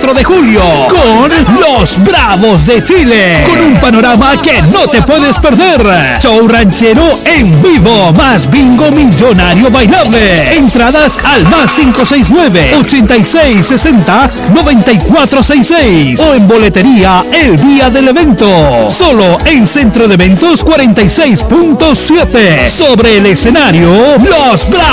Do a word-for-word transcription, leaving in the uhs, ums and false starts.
cuatro de julio con los Bravos de Chile, con un panorama que no te puedes perder. Show ranchero en vivo, más bingo millonario bailable. Entradas al más cinco seis nueve, ochenta y seis sesenta, noventa y cuatro sesenta y seis o en boletería el día del evento. Solo en Centro de Eventos cuarenta y seis punto siete. Sobre el escenario, los Bravos.